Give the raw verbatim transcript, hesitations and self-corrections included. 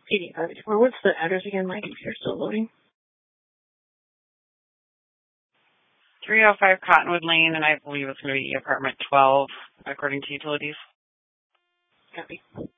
eighty-five eighty-four. What's the address again? My computer's still loading. three oh five Cottonwood Lane, and I believe it's going to be apartment twelve, according to utilities. Copy.